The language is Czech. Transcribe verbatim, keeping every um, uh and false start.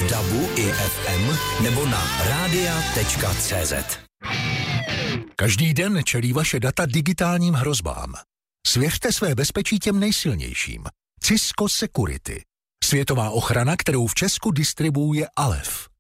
dabu i ef em nebo na radia tečka cé zet. Každý den čelí vaše data digitálním hrozbám. Svěřte své bezpečí těm nejsilnějším. Cisco Security. Světová ochrana, kterou v Česku distribuuje Alef.